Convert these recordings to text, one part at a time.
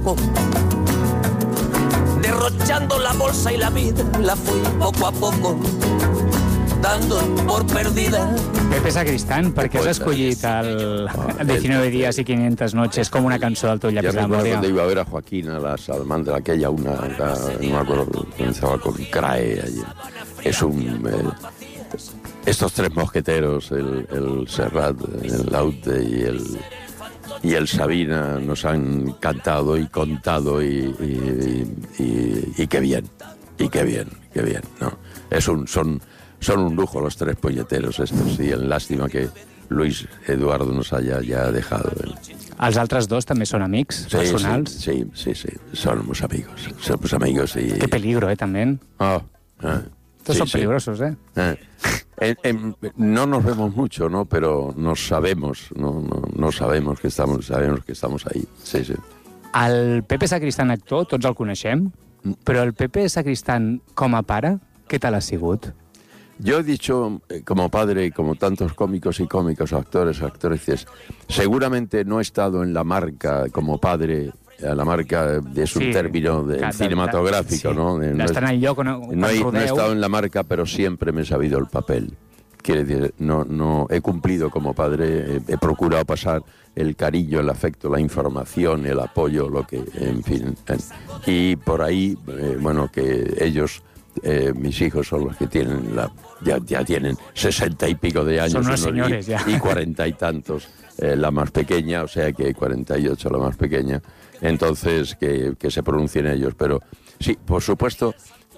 Derrochando la bolsa y la vida, la fui poco a poco dando por perdida. Pepe Sacristán, per què has escollit el 19 días y 500 noches com una cançó del teu llapis de la memòria? Cuando iba a ver a Joaquín a la salamandra aquella, no me acuerdo, comenzaba con CRAE allí. Es estos tres mosqueteros, el Serrat, el Laute y el Sabina, nos han cantado y contado y qué bien, ¿no? Son un lujo los tres polleteros estos, y lástima que Luis Eduardo nos haya ya dejado. Els altres dos també són amics personals? Sí, somos amigos y... Qué peligro, también. Estos son peligrosos, No nos vemos mucho, ¿no? Pero nos sabemos, no sabemos que estamos ahí. Sí. El Pepe Sacristán actor, tots el coneixem, però el Pepe Sacristán com a pare, què tal ha sigut? Yo he dicho, como padre y como tantos cómicos y cómicos, actrices, seguramente no he estado en la marca como padre. La marca es un término cinematográfico, ¿no? No he estado en la marca, pero siempre me he sabido el papel. Quiere decir, no he cumplido como padre, he procurado pasar el cariño, el afecto, la información, el apoyo, lo que, en fin. Y por ahí, que ellos... mis hijos son los que tienen ya tienen 60 y pico de años. Son unos señores ya. Y 40 y tantos la más pequeña, o sea que 48 la más pequeña. Entonces que se pronuncien ellos. Pero sí, por supuesto,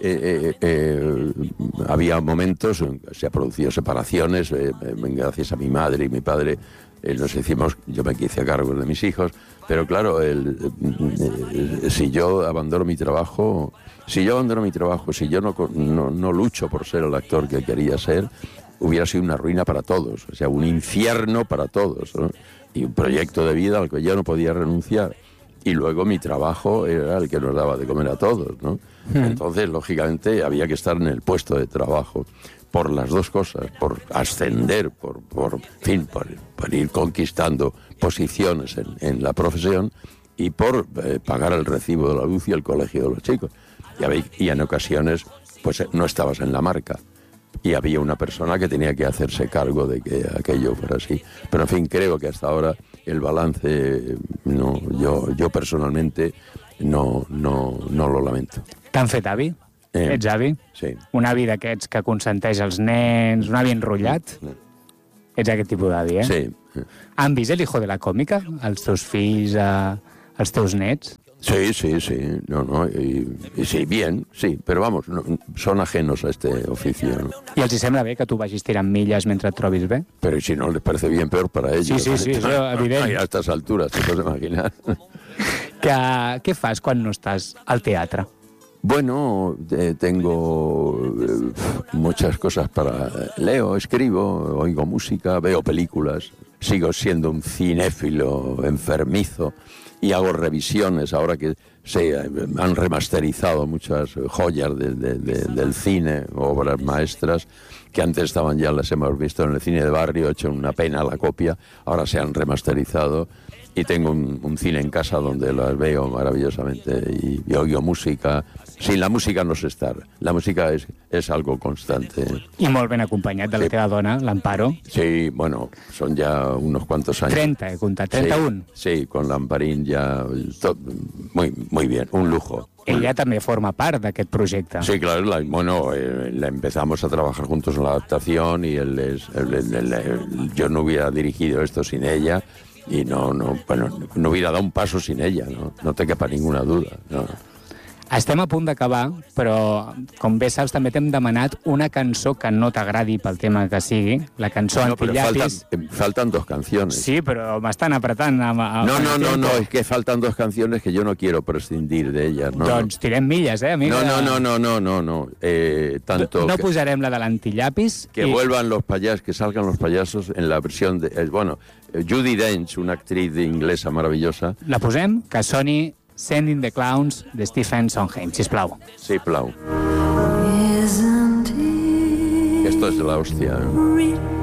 había momentos, se han producido separaciones, gracias a mi madre y mi padre. Yo me hice cargo de mis hijos, pero claro, si yo abandono mi trabajo, si yo no lucho por ser el actor que quería ser, hubiera sido una ruina para todos, o sea, un infierno para todos, ¿no? Y un proyecto de vida al que yo no podía renunciar. Y luego mi trabajo era el que nos daba de comer a todos, ¿no? Entonces, lógicamente, había que estar en el puesto de trabajo. Por las dos cosas, por ascender, por ir conquistando posiciones en la profesión y por pagar el recibo de la luz y el colegio de los chicos. Y en ocasiones, pues no estabas en la marca y había una persona que tenía que hacerse cargo de que aquello fuera así. Pero en fin, creo que hasta ahora el balance, yo personalmente no lo lamento. T'han fet avi? Ets avi? Sí. Un avi d'aquests que consenteix els nens, un avi enrotllat? Ets aquest tipus d'avi, Sí. Han vist El hijo de la còmica? Els teus fills, els teus nets? Sí. Y sí, bien, sí, pero vamos, son ajenos a este oficio, ¿no? I els hi sembla bé que tu vagis tirant milles mentre et trobis bé? Pero si no les parece bien, peor para ellos. Sí, això, evident. A estas alturas, te puedes imaginar. Què fas quan no estàs al teatre? Bueno, tengo muchas cosas leo, escribo, oigo música, veo películas, sigo siendo un cinéfilo enfermizo y hago revisiones ahora que se han remasterizado muchas joyas del cine, obras maestras que antes estaban ya, las hemos visto en el cine de barrio, hecho una pena la copia, ahora se han remasterizado. Y tengo un cine en casa donde las veo maravillosamente y oigo música. Sin la música no sé estar. La música es algo constante. I molt ben acompanyat de la teva dona, l'Amparo. Sí, bueno, son ya unos cuantos años. 30, he contat, 31. Sí, con l'Amparín ya muy bien, un lujo. Ella també forma part d'aquest projecte. Sí, claro, la empezamos a trabajar juntos en la adaptación y yo no hubiera dirigido esto sin ella. Y no hubiera dado un paso sin ella, no te quepa ninguna duda. No. Estem a punt d'acabar, però com bé saps també t'hem demanat una cançó que no t'agradi pel tema que sigui, la cançó Antillapis. Faltan dos canciones. Sí, però m'estan apretant. No, es que faltan dos canciones que yo no quiero prescindir de ellas. No, doncs tirem milles, amiga. No. Tanto no posarem la de l'Antillapis. Que vuelvan los payasos, que salgan los payasos en la versión de... Judi Dench, una actriz inglesa maravillosa. La posem? Que soni Sending the Clowns de Stephen Sondheim, sisplau. Sí, plau. Esto es de la hostia.